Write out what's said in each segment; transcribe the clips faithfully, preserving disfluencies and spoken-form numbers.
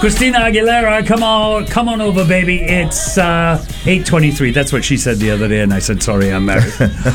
Christina Aguilera, come on, come on over, baby. It's uh, eight twenty-three. That's what she said the other day, and I said, sorry, I'm married.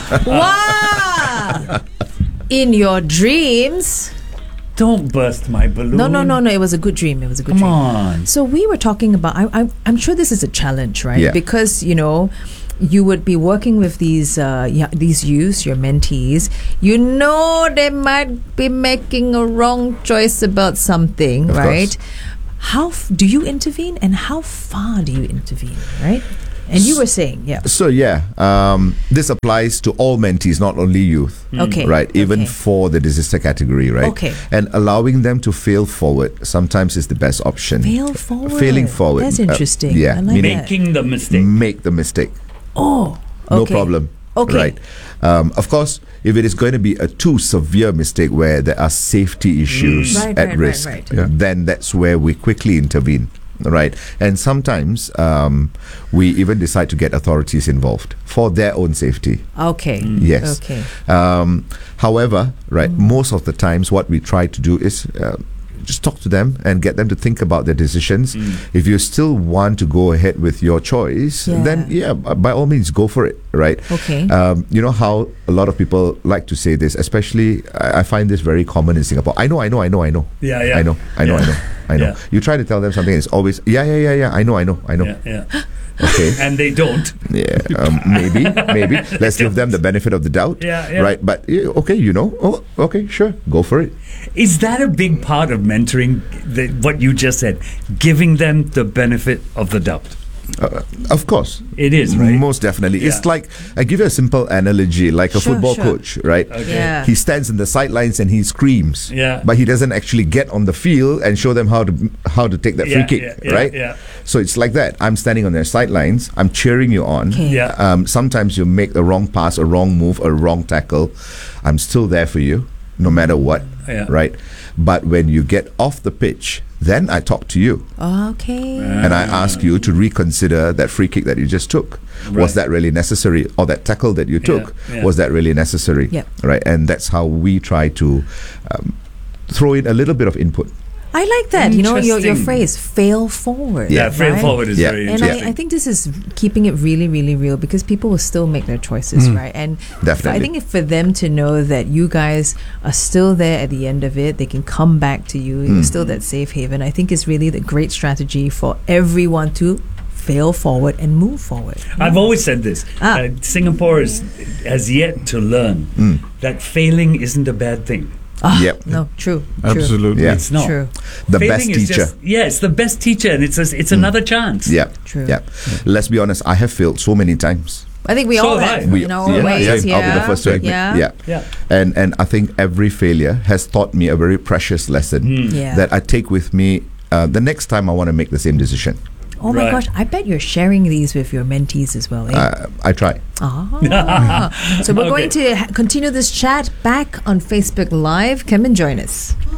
Wow! In your dreams. Don't burst my balloon. No, no, no, no. It was a good dream. It was a good Come dream. on. So we were talking about, I, I, I'm sure this is a challenge, right? Yeah. Because, you know, you would be working with these uh, yeah, these youths, your mentees. You know they might be making a wrong choice about something, Of right? course. How f- do you intervene, and how far do you intervene, right? And you were saying, yeah. So yeah, um, this applies to all mentees, not only youth. Okay. Right, even Okay. for the disaster category, right? Okay. And allowing them to fail forward sometimes is the best option. Fail forward. Failing forward. That's uh, interesting. yeah, I like meaning that. Making the mistake. make the mistake. Oh, No okay. problem. Okay. Right. Um, of course, if it is going to be a too severe mistake where there are safety issues Right, at right, right, risk, right. Yeah. then that's where we quickly intervene. Right. And sometimes um, we even decide to get authorities involved for their own safety. Okay. Yes. Okay. Um, however, right, most of the times what we try to do is uh, just talk to them and get them to think about their decisions. If you still want to go ahead with your choice, Yeah. then yeah, b- by all means, go for it, right? Okay. Um, you know how a lot of people like to say this, especially I, I find this very common in Singapore. I know, I know, I know, I know. Yeah, yeah. I know, I know, Yeah. I know, I know. Yeah. You try to tell them something, it's always, yeah, yeah, yeah, yeah, I know, I know, I know. Yeah, yeah. Okay. And they don't. Yeah, um, maybe, maybe. Let's give them the benefit of the doubt. Yeah, yeah. Right, but yeah, okay, you know, oh, okay, sure, go for it. Is that a big part of mentoring, the, what you just said? Giving them the benefit of the doubt. Uh, of course, It is, right? most definitely. It's Yeah. like I give you a simple analogy, like a Sure, football sure. coach, right? Okay. Yeah. He stands in the sidelines and he screams, Yeah. but he doesn't actually get on the field and show them how to how to take that Yeah, free kick, yeah, yeah, right? yeah. So it's like that. I'm standing on their sidelines. I'm cheering you on. Okay. Yeah. Um, sometimes you make a wrong pass, a wrong move, a wrong tackle. I'm still there for you, no matter what, Yeah. right? But when you get off the pitch, then I talk to you Okay. and I ask you to reconsider that free kick that you just took. Was Right. that really necessary? Or that tackle that you took, yeah. was that really necessary? Yep. Right? And that's how we try to um, throw in a little bit of input. I like that. You know, your, your Interesting. phrase, fail forward. Yeah, fail right? forward is Yeah. very And interesting. I, I think this is keeping it really, really real because people will still make their choices, right? And Definitely. I think if for them to know that you guys are still there at the end of it, they can come back to you, you're still that safe haven, I think is really the great strategy for everyone to fail forward and move forward. I've always said this. Ah. Uh, Singapore is, has yet to learn that failing isn't a bad thing. Ah, Yep. No, true. True. Absolutely. Yeah. It's not. True. The Failing best is teacher. just- yeah, it's the best teacher, and it's a, it's another chance. Yeah. True. Yeah. Let's be honest, I have failed so many times. I think we So all have have, I. you know, yeah, ways. yeah, I'll be the first to admit. Yeah. Yeah. Yeah. And and I think every failure has taught me a very precious lesson Yeah. that I take with me uh, the next time I want to make the same decision. Oh my Right. gosh, I bet you're sharing these with your mentees as well. Eh? Uh, I try. Ah. So we're Okay. going to ha- continue this chat back on Facebook Live. Come and join us.